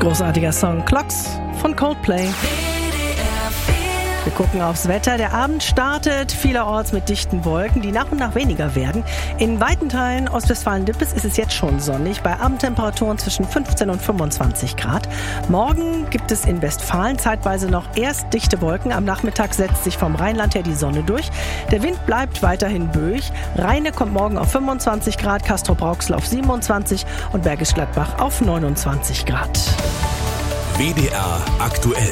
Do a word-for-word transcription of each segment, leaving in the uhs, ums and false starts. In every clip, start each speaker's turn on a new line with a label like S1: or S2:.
S1: Großartiger Song Clocks von Coldplay. Wir gucken aufs Wetter. Der Abend startet vielerorts mit dichten Wolken, die nach und nach weniger werden. In weiten Teilen Ostwestfalen-Lippes ist es jetzt schon sonnig, bei Abendtemperaturen zwischen fünfzehn und fünfundzwanzig Grad. Morgen gibt es in Westfalen zeitweise noch erst dichte Wolken. Am Nachmittag setzt sich vom Rheinland her die Sonne durch. Der Wind bleibt weiterhin böig. Rheine kommt morgen auf fünfundzwanzig Grad, Castrop-Rauxel auf siebenundzwanzig und Bergisch Gladbach auf neunundzwanzig Grad.
S2: W D R aktuell.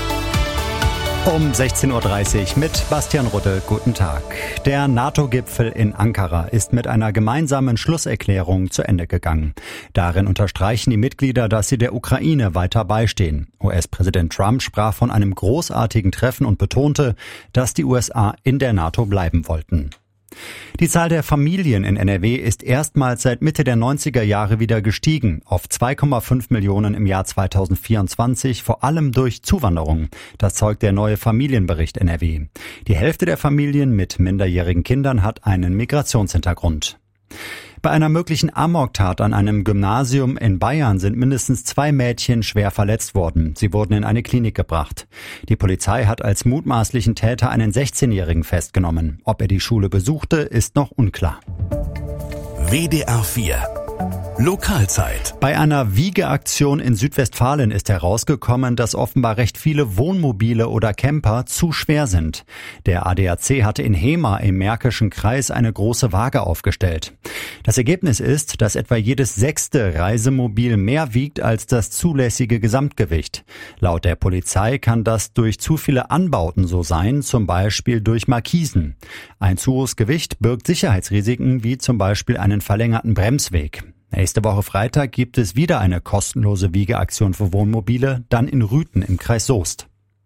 S3: Um sechzehn Uhr dreißig mit Bastian Rudde. Guten Tag. Der NATO-Gipfel in Ankara ist mit einer gemeinsamen Schlusserklärung zu Ende gegangen. Darin unterstreichen die Mitglieder, dass sie der Ukraine weiter beistehen. U S-Präsident Trump sprach von einem großartigen Treffen und betonte, dass die U S A in der NATO bleiben wollten. Die Zahl der Familien in N R W ist erstmals seit Mitte der neunziger Jahre wieder gestiegen, auf zwei Komma fünf Millionen im Jahr zweitausendvierundzwanzig, vor allem durch Zuwanderung. Das zeugt der neue Familienbericht N R W. Die Hälfte der Familien mit minderjährigen Kindern hat einen Migrationshintergrund. Bei einer möglichen Amoktat an einem Gymnasium in Bayern sind mindestens zwei Mädchen schwer verletzt worden. Sie wurden in eine Klinik gebracht. Die Polizei hat als mutmaßlichen Täter einen sechzehnjährigen festgenommen. Ob er die Schule besuchte, ist noch unklar.
S2: W D R vier Lokalzeit.
S3: Bei einer Wiegeaktion in Südwestfalen ist herausgekommen, dass offenbar recht viele Wohnmobile oder Camper zu schwer sind. Der A D A C hatte in Hemer im Märkischen Kreis eine große Waage aufgestellt. Das Ergebnis ist, dass etwa jedes sechste Reisemobil mehr wiegt als das zulässige Gesamtgewicht. Laut der Polizei kann das durch zu viele Anbauten so sein, zum Beispiel durch Markisen. Ein zu hohes Gewicht birgt Sicherheitsrisiken, wie zum Beispiel einen verlängerten Bremsweg. Nächste Woche Freitag gibt es wieder eine kostenlose Wiegeaktion für Wohnmobile, dann in Rüthen im Kreis Soest.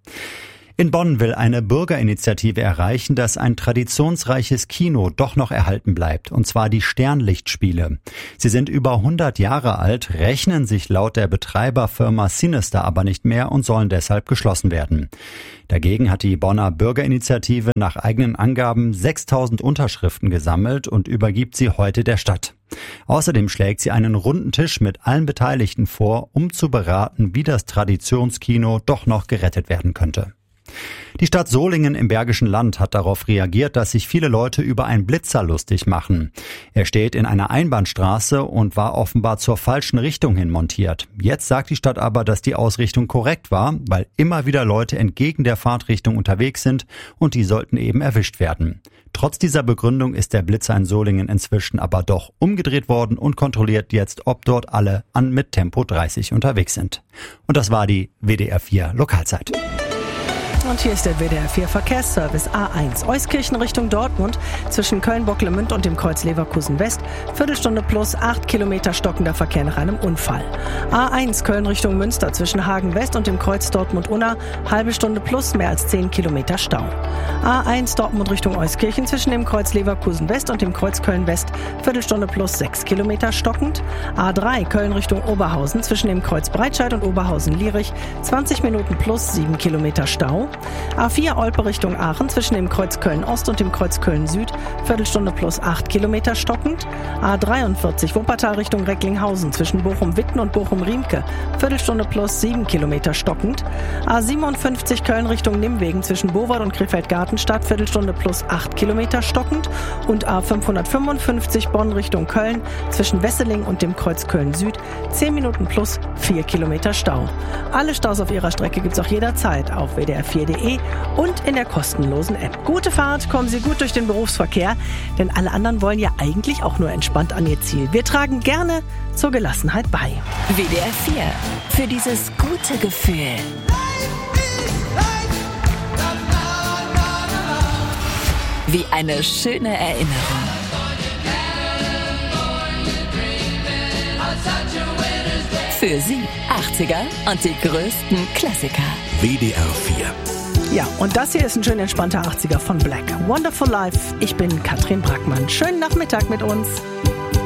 S3: In Bonn will eine Bürgerinitiative erreichen, dass ein traditionsreiches Kino doch noch erhalten bleibt, und zwar die Sternlichtspiele. Sie sind über hundert Jahre alt, rechnen sich laut der Betreiberfirma Sinister aber nicht mehr und sollen deshalb geschlossen werden. Dagegen hat die Bonner Bürgerinitiative nach eigenen Angaben sechstausend Unterschriften gesammelt und übergibt sie heute der Stadt. Außerdem schlägt sie einen runden Tisch mit allen Beteiligten vor, um zu beraten, wie das Traditionskino doch noch gerettet werden könnte. Die Stadt Solingen im Bergischen Land hat darauf reagiert, dass sich viele Leute über einen Blitzer lustig machen. Er steht in einer Einbahnstraße und war offenbar zur falschen Richtung hin montiert. Jetzt sagt die Stadt aber, dass die Ausrichtung korrekt war, weil immer wieder Leute entgegen der Fahrtrichtung unterwegs sind und die sollten eben erwischt werden. Trotz dieser Begründung ist der Blitzer in Solingen inzwischen aber doch umgedreht worden und kontrolliert jetzt, ob dort alle an mit Tempo dreißig unterwegs sind. Und das war die W D R vier Lokalzeit.
S1: Und hier ist der W D R vier Verkehrsservice A eins. Euskirchen Richtung Dortmund zwischen Köln-Bocklemünd und dem Kreuz Leverkusen West. Viertelstunde plus acht Kilometer stockender Verkehr nach einem Unfall. A eins Köln Richtung Münster zwischen Hagen West und dem Kreuz Dortmund-Unna. Halbe Stunde plus mehr als zehn Kilometer Stau. A eins Dortmund Richtung Euskirchen zwischen dem Kreuz Leverkusen West und dem Kreuz Köln West. Viertelstunde plus sechs Kilometer stockend. A drei Köln Richtung Oberhausen zwischen dem Kreuz Breitscheid und Oberhausen-Lierich. zwanzig Minuten plus sieben Kilometer Stau. A vier Olpe Richtung Aachen zwischen dem Kreuz Köln-Ost und dem Kreuz Köln-Süd, Viertelstunde plus acht Kilometer stockend. A dreiundvierzig Wuppertal Richtung Recklinghausen zwischen Bochum-Witten und Bochum-Riemke, Viertelstunde plus sieben Kilometer stockend. A siebenundfünfzig Köln Richtung Nimwegen zwischen Bowald und Krefeld-Gartenstadt, Viertelstunde plus acht Kilometer stockend. Und A fünfhundertfünfundfünfzig Bonn Richtung Köln zwischen Wesseling und dem Kreuz Köln-Süd, zehn Minuten plus vier Kilometer Stau. Alle Staus auf ihrer Strecke gibt's auch jederzeit auf w d r vier punkt d e und in der kostenlosen App. Gute Fahrt, kommen Sie gut durch den Berufsverkehr, denn alle anderen wollen ja eigentlich auch nur entspannt an ihr Ziel. Wir tragen gerne zur Gelassenheit bei.
S4: W D R vier. Für dieses gute Gefühl. Wie eine schöne Erinnerung. Für Sie achtziger und die größten Klassiker.
S2: W D R vier.
S1: Ja, und das hier ist ein schön entspannter achtziger von Black. Wonderful Life. Ich bin Katrin Brackmann. Schönen Nachmittag mit uns.